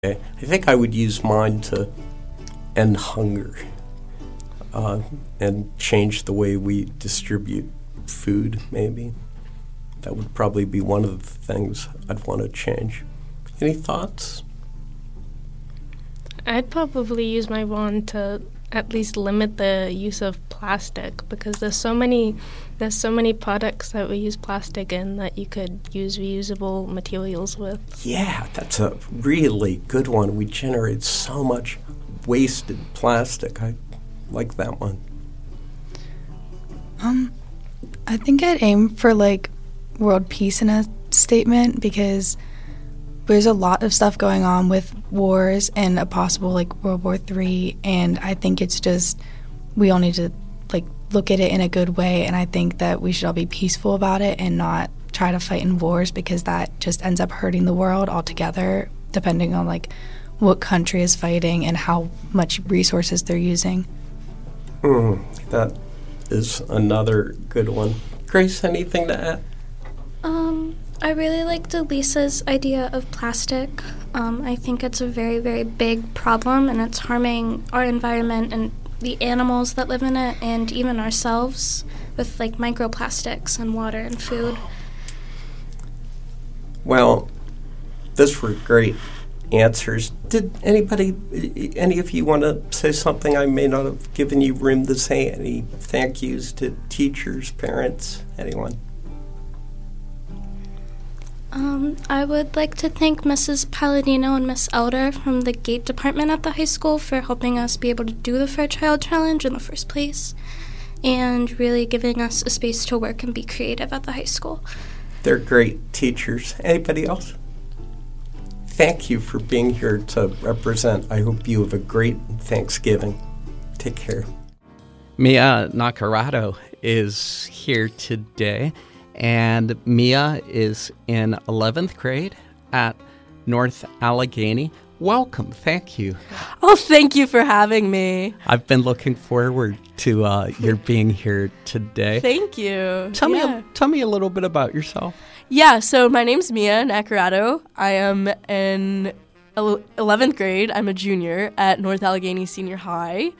I think I would use mine to end hunger and change the way we distribute food, maybe. That would probably be one of the things I'd want to change. Any thoughts? I'd probably use my wand to at least limit the use of plastic, because there's so many products that we use plastic in that you could use reusable materials with. Yeah, that's a really good one. We generate so much wasted plastic. I like that one. I think I'd aim for world peace in a statement, because there's a lot of stuff going on with wars and a possible World War III, and I think it's just we all need to look at it in a good way, and I think that we should all be peaceful about it and not try to fight in wars, because that just ends up hurting the world altogether, depending on what country is fighting and how much resources they're using. That is another good one. Grace, anything to add? I really liked Elisa's idea of plastic. I think it's a very, very big problem, and it's harming our environment and the animals that live in it, and even ourselves with microplastics in water and food. Well, those were great answers. Did any of you want to say something I may not have given you room to say? Any thank yous to teachers, parents, anyone? I would like to thank Mrs. Palladino and Miss Elder from the Gate Department at the high school for helping us be able to do the Fairchild Challenge in the first place, and really giving us a space to work and be creative at the high school. They're great teachers. Anybody else? Thank you for being here to represent. I hope you have a great Thanksgiving. Take care. Mia Nacarado is here today, and Mia is in 11th grade at North Allegheny. Welcome. Thank you. Oh, thank you for having me. I've been looking forward to your being here today. Thank you. Tell me a little bit about yourself. Yeah, so my name's Mia Nacarado. I am in 11th grade. I'm a junior at North Allegheny Senior High.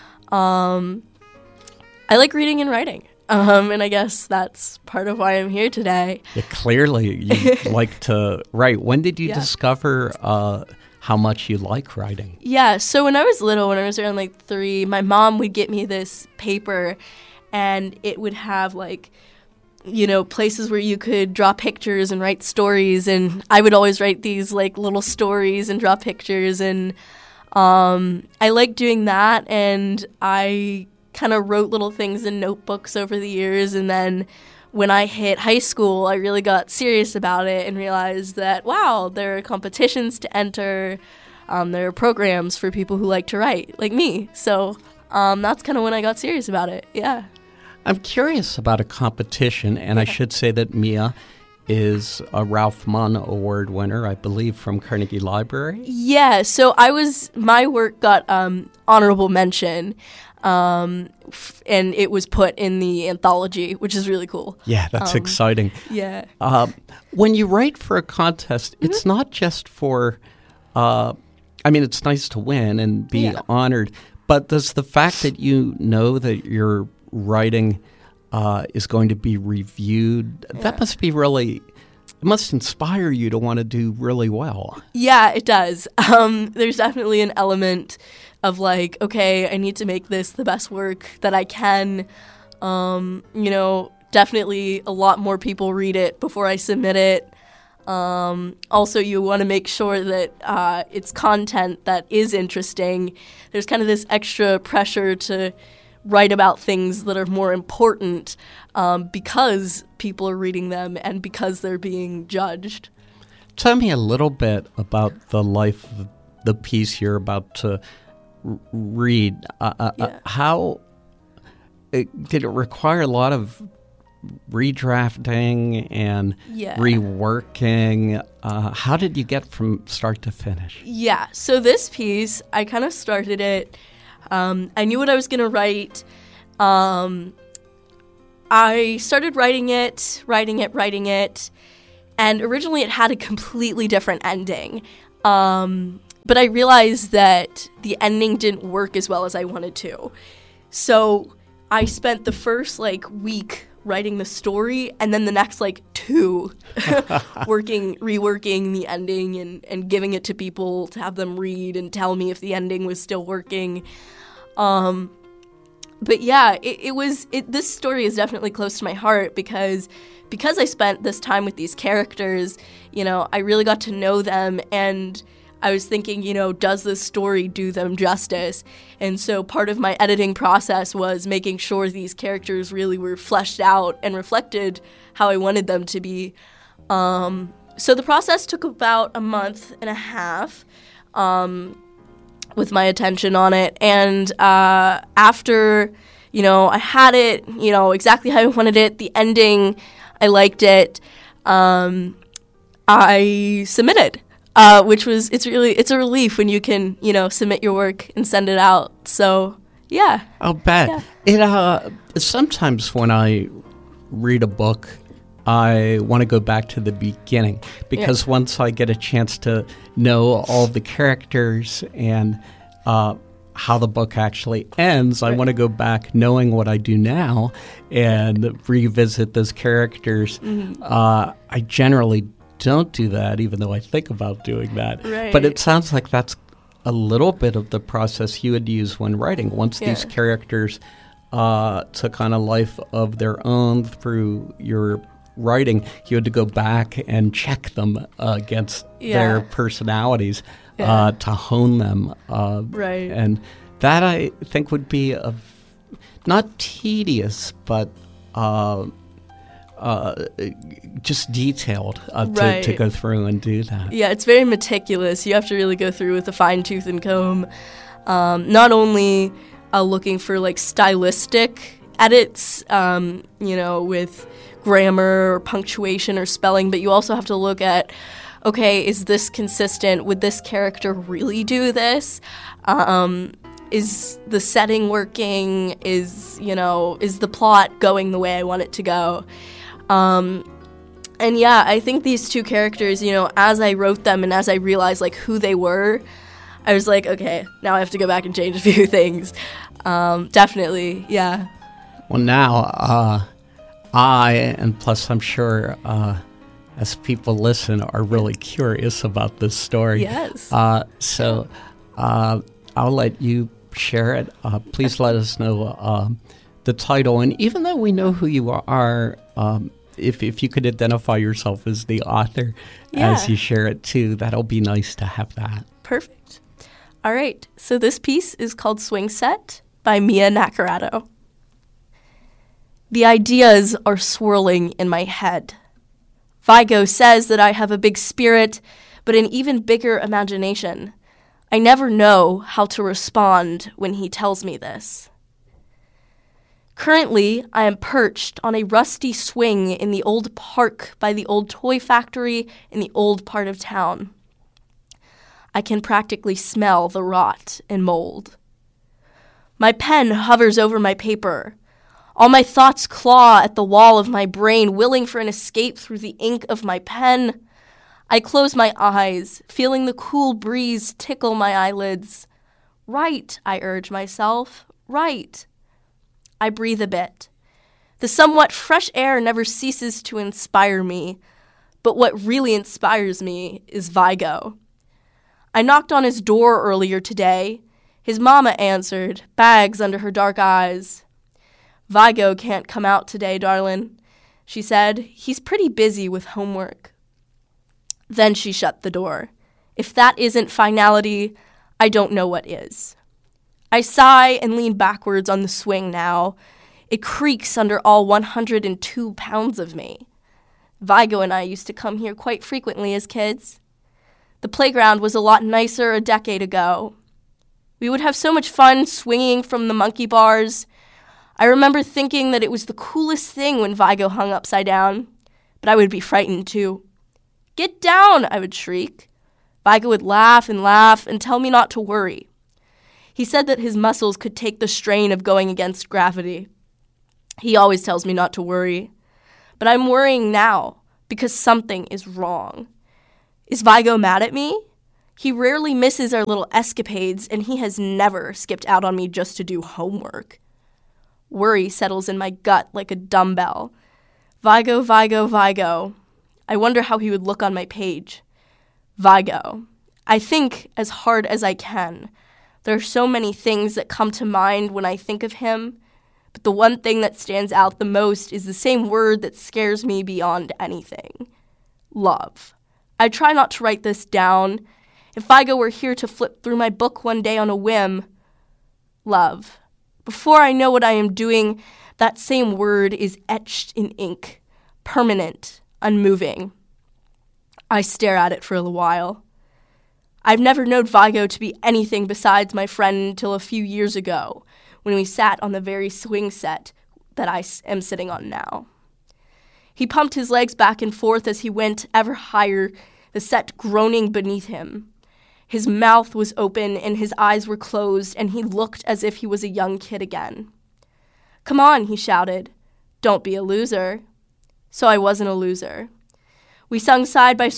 I like reading and writing. And I guess that's part of why I'm here today. Yeah, clearly you like to write. When did you discover how much you like writing? Yeah, so when I was little, when I was around 3, my mom would get me this paper, and it would have places where you could draw pictures and write stories, and I would always write these little stories and draw pictures, and I liked doing that, and I kind of wrote little things in notebooks over the years, and then when I hit high school, I really got serious about it and realized that, wow, there are competitions to enter, there are programs for people who like to write, like me, so that's kind of when I got serious about it, yeah. I'm curious about a competition, and I should say that Mia is a Ralph Munn Award winner, I believe, from Carnegie Library. Yeah, so my work got honorable mention, and it was put in the anthology, which is really cool. Yeah, that's exciting. Yeah. When you write for a contest, it's not just for, it's nice to win and be honored, but does the fact that you know that your writing is going to be reviewed, that must be it must inspire you to want to do really well. Yeah, it does. There's definitely an element of okay, I need to make this the best work that I can. Definitely a lot more people read it before I submit it. Also, you want to make sure that it's content that is interesting. There's kind of this extra pressure to write about things that are more important because people are reading them and because they're being judged. Tell me a little bit about the life of the piece you're about to read. How did it require a lot of redrafting and reworking? How did you get from start to finish? Yeah, so this piece, I kind of started it. I knew what I was going to write. I started writing it, and originally it had a completely different ending. But I realized that the ending didn't work as well as I wanted to. So I spent the first week writing the story, and then the next 2 reworking the ending and giving it to people to have them read and tell me if the ending was still working. But yeah, this story is definitely close to my heart because I spent this time with these characters, I really got to know them, and I was thinking, does this story do them justice? And so part of my editing process was making sure these characters really were fleshed out and reflected how I wanted them to be. So the process took about a month and a half with my attention on it. And after, I had it, exactly how I wanted it, the ending, I liked it, I submitted. Which was, it's a relief when you can, submit your work and send it out. So, yeah. I'll bet. Yeah. Sometimes when I read a book, I want to go back to the beginning because once I get a chance to know all the characters and how the book actually ends, I want to go back knowing what I do now and revisit those characters. Mm-hmm. I generally don't do that, even though I think about doing that. Right. But it sounds like that's a little bit of the process you would use when writing. Once these characters took on a life of their own through your writing, you had to go back and check them against their personalities to hone them. Right. And that, I think, would be not tedious, but just detailed to go through and do that. Yeah, it's very meticulous. You have to really go through with a fine tooth and comb. Not only looking for stylistic edits, with grammar or punctuation or spelling, but you also have to look at, okay, is this consistent? Would this character really do this? Is the setting working? Is the plot going the way I want it to go? And yeah, I think these 2 characters, as I wrote them and as I realized who they were, I was like, okay, now I have to go back and change a few things. Definitely, yeah. Well, now, and plus I'm sure as people listen, are really curious about this story. Yes. So I'll let you share it. Please let us know the title. And even though we know who you are, if you could identify yourself as the author as you share it too, that'll be nice to have that. Perfect. All right. So this piece is called Swing Set by Mia Nacarado. The ideas are swirling in my head. Vigo says that I have a big spirit, but an even bigger imagination. I never know how to respond when he tells me this. Currently, I am perched on a rusty swing in the old park by the old toy factory in the old part of town. I can practically smell the rot and mold. My pen hovers over my paper. All my thoughts claw at the wall of my brain, willing for an escape through the ink of my pen. I close my eyes, feeling the cool breeze tickle my eyelids. Write, I urge myself, write. I breathe a bit. The somewhat fresh air never ceases to inspire me, but what really inspires me is Vigo. I knocked on his door earlier today. His mama answered, bags under her dark eyes. Vigo can't come out today, darlin', she said. He's pretty busy with homework. Then she shut the door. If that isn't finality, I don't know what is. I sigh and lean backwards on the swing now. It creaks under all 102 pounds of me. Vigo and I used to come here quite frequently as kids. The playground was a lot nicer a decade ago. We would have so much fun swinging from the monkey bars. I remember thinking that it was the coolest thing when Vigo hung upside down, but I would be frightened too. Get down, I would shriek. Vigo would laugh and tell me not to worry. He said that his muscles could take the strain of going against gravity. He always tells me not to worry. But I'm worrying now because something is wrong. Is Vigo mad at me? He rarely misses our little escapades, and he has never skipped out on me just to do homework. Worry settles in my gut like a dumbbell. Vigo, Vigo, Vigo. I wonder how he would look on my page. Vigo. I think as hard as I can. There are so many things that come to mind when I think of him, but the one thing that stands out the most is the same word that scares me beyond anything. Love. I try not to write this down. If Vigo were here to flip through my book one day on a whim. Love. Before I know what I am doing, that same word is etched in ink, permanent, unmoving. I stare at it for a while. I've never known Vigo to be anything besides my friend until a few years ago, when we sat on the very swing set that I am sitting on now. He pumped his legs back and forth as he went ever higher, the set groaning beneath him. His mouth was open and his eyes were closed, and he looked as if he was a young kid again. "Come on," he shouted. "Don't be a loser." So I wasn't a loser. We swung side by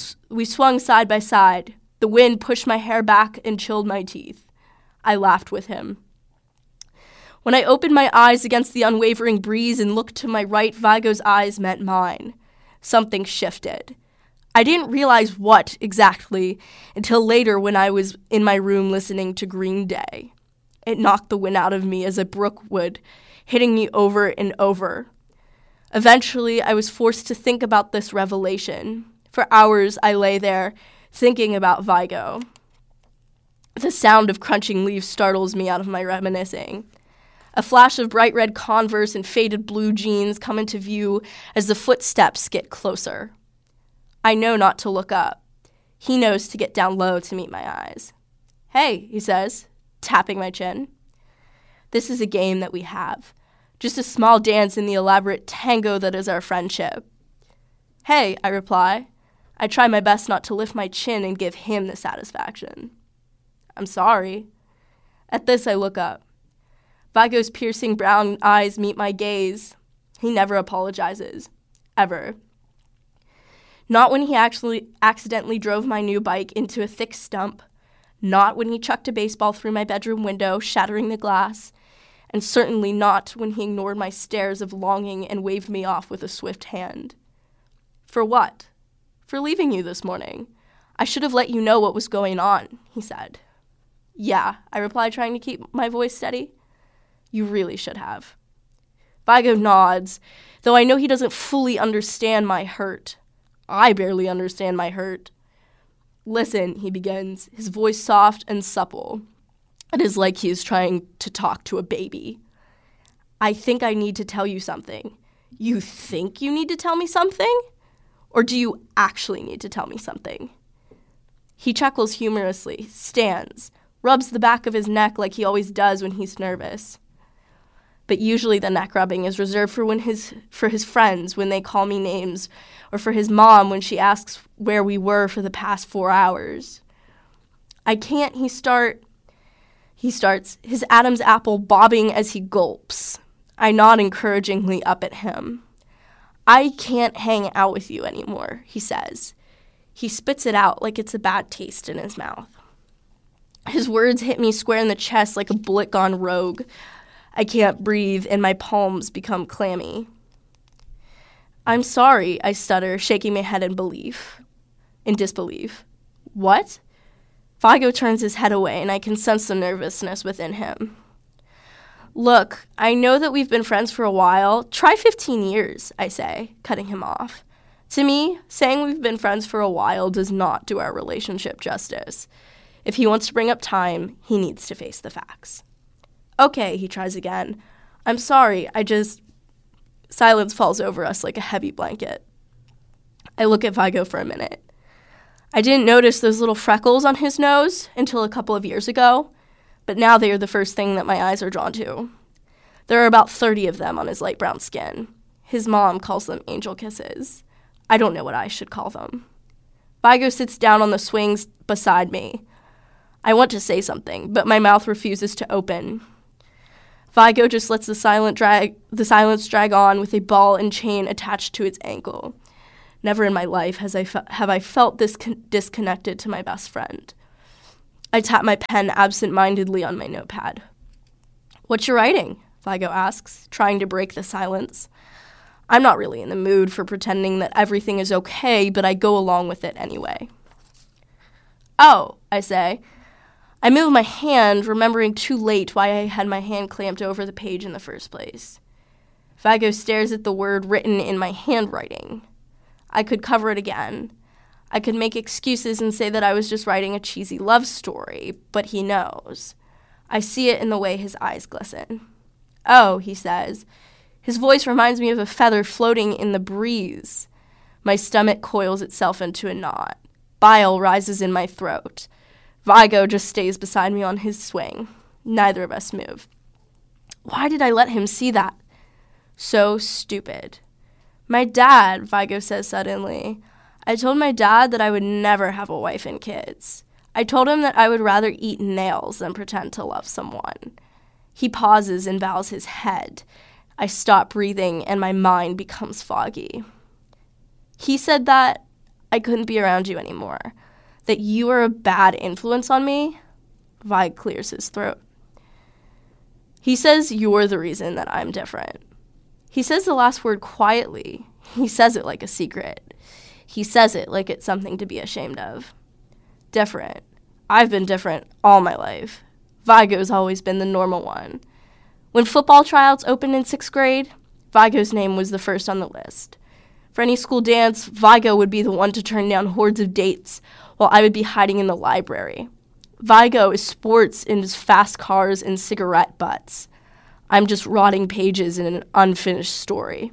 side. The wind pushed my hair back and chilled my teeth. I laughed with him. When I opened my eyes against the unwavering breeze and looked to my right, Vigo's eyes met mine. Something shifted. I didn't realize what exactly until later when I was in my room listening to Green Day. It knocked the wind out of me as a brook would, hitting me over and over. Eventually, I was forced to think about this revelation. For hours, I lay there, thinking about Vigo. The sound of crunching leaves startles me out of my reminiscing. A flash of bright red Converse and faded blue jeans come into view as the footsteps get closer. I know not to look up. He knows to get down low to meet my eyes. "Hey," he says, tapping my chin. This is a game that we have. Just a small dance in the elaborate tango that is our friendship. "Hey," I reply. I try my best not to lift my chin and give him the satisfaction. "I'm sorry." At this, I look up. Vigo's piercing brown eyes meet my gaze. He never apologizes. Ever. Not when he actually accidentally drove my new bike into a thick stump. Not when he chucked a baseball through my bedroom window, shattering the glass. And certainly not when he ignored my stares of longing and waved me off with a swift hand. "For what?" "For leaving you this morning. I should have let you know what was going on," he said. "Yeah," I replied, trying to keep my voice steady. "You really should have." Vigo nods, though I know he doesn't fully understand my hurt. I barely understand my hurt. "Listen," he begins, his voice soft and supple. It is like he is trying to talk to a baby. "I think I need to tell you something." "You think you need to tell me something? Or do you actually need to tell me something?" He chuckles humorously, stands, rubs the back of his neck like he always does when he's nervous. But usually the neck rubbing is reserved for his friends when they call me names, or for his mom when she asks where we were for the past 4 hours. "I can't," he starts, his Adam's apple bobbing as he gulps. I nod encouragingly up at him. "I can't hang out with you anymore," he says. He spits it out like it's a bad taste in his mouth. His words hit me square in the chest like a bullet gone rogue. I can't breathe, and my palms become clammy. "I'm sorry," I stutter, shaking my head in disbelief. "What?" Vigo turns his head away, and I can sense the nervousness within him. "Look, I know that we've been friends for a while. Try 15 years, I say, cutting him off. To me, saying we've been friends for a while does not do our relationship justice. If he wants to bring up time, he needs to face the facts." "Okay," he tries again. "I'm sorry, Silence falls over us like a heavy blanket. I look at Vigo for a minute. I didn't notice those little freckles on his nose until a couple of years ago, but now they are the first thing that my eyes are drawn to. There are about 30 of them on his light brown skin. His mom calls them angel kisses. I don't know what I should call them. Vigo sits down on the swings beside me. I want to say something, but my mouth refuses to open. Vigo just lets the silence drag on with a ball and chain attached to its ankle. Never in my life have I felt this disconnected to my best friend. I tap my pen absent-mindedly on my notepad. "What you writing?" Vigo asks, trying to break the silence. I'm not really in the mood for pretending that everything is okay, but I go along with it anyway. "Oh," I say. I move my hand, remembering too late why I had my hand clamped over the page in the first place. Vigo stares at the word written in my handwriting. I could cover it again. I could make excuses and say that I was just writing a cheesy love story, but he knows. I see it in the way his eyes glisten. "Oh," he says. His voice reminds me of a feather floating in the breeze. My stomach coils itself into a knot. Bile rises in my throat. Vigo just stays beside me on his swing. Neither of us move. Why did I let him see that? So stupid. "My dad," Vigo says suddenly. "I told my dad that I would never have a wife and kids. I told him that I would rather eat nails than pretend to love someone." He pauses and bows his head. I stop breathing and my mind becomes foggy. "He said that I couldn't be around you anymore. That you are a bad influence on me?" Vig clears his throat. "He says you're the reason that I'm different." He says the last word quietly. He says it like a secret. He says it like it's something to be ashamed of. Different. I've been different all my life. Vigo's always been the normal one. When football tryouts opened in 6th grade, Vigo's name was the first on the list. For any school dance, Vigo would be the one to turn down hordes of dates, while I would be hiding in the library. Vigo is sports in his fast cars and cigarette butts. I'm just rotting pages in an unfinished story.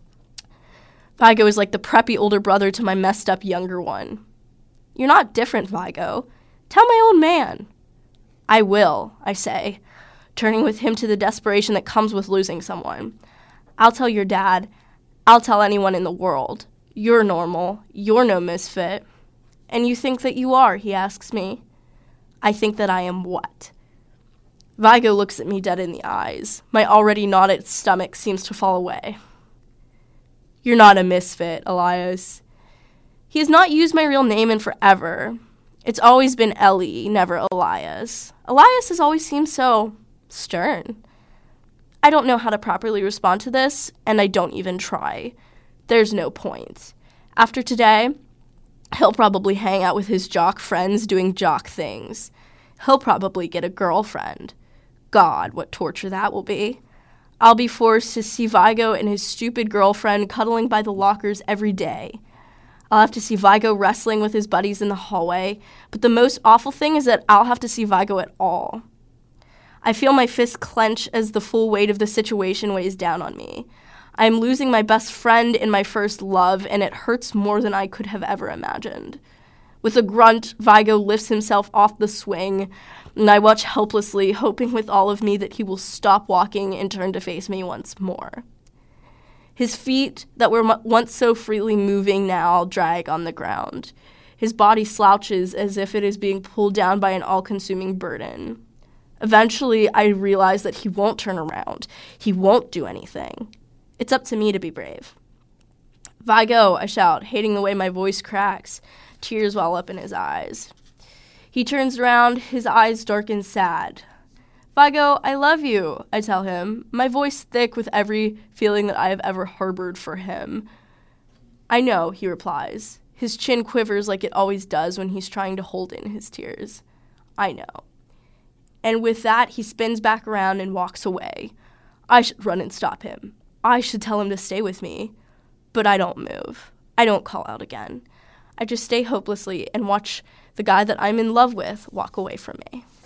Vigo is like the preppy older brother to my messed up younger one. "You're not different, Vigo. Tell my old man." "I will," I say, turning with him to the desperation that comes with losing someone. "I'll tell your dad. I'll tell anyone in the world. You're normal. You're no misfit." "And you think that you are?" he asks me. I think that I am what? Vigo looks at me dead in the eyes. My already knotted stomach seems to fall away. "You're not a misfit, Elias." He has not used my real name in forever. It's always been Ellie, never Elias. Elias has always seemed so stern. I don't know how to properly respond to this, and I don't even try. There's no point. After today, he'll probably hang out with his jock friends doing jock things. He'll probably get a girlfriend. God, what torture that will be. I'll be forced to see Vigo and his stupid girlfriend cuddling by the lockers every day. I'll have to see Vigo wrestling with his buddies in the hallway, but the most awful thing is that I'll have to see Vigo at all. I feel my fists clench as the full weight of the situation weighs down on me. I am losing my best friend and my first love, and it hurts more than I could have ever imagined. With a grunt, Vigo lifts himself off the swing, and I watch helplessly, hoping with all of me that he will stop walking and turn to face me once more. His feet, that were once so freely moving, now drag on the ground. His body slouches as if it is being pulled down by an all-consuming burden. Eventually, I realize that he won't turn around. He won't do anything. It's up to me to be brave. "Vigo," I shout, hating the way my voice cracks. Tears well up in his eyes. He turns around, his eyes darken sad. "Vigo, I love you," I tell him, my voice thick with every feeling that I have ever harbored for him. "I know," he replies. His chin quivers like it always does when he's trying to hold in his tears. "I know." And with that, he spins back around and walks away. I should run and stop him. I should tell him to stay with me. But I don't move. I don't call out again. I just stay hopelessly and watch the guy that I'm in love with walk away from me.